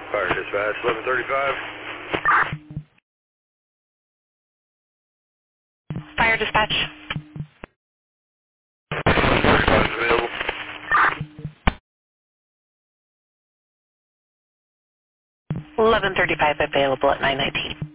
Fire dispatch, 1135. Fire dispatch. 1135 is available. 1135 available at 919.